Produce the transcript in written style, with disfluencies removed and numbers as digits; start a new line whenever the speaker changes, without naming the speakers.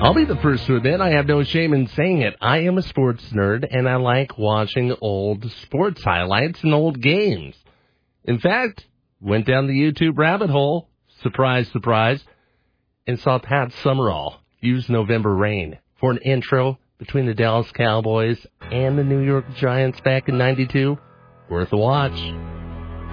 I'll be the first to admit I have no shame in saying it. I am a sports nerd, and I like watching old sports highlights and old games. In fact, went down the YouTube rabbit hole, surprise, surprise, and saw Pat Summerall use November Rain for an intro between the Dallas Cowboys and the New York Giants back in '92. Worth a watch.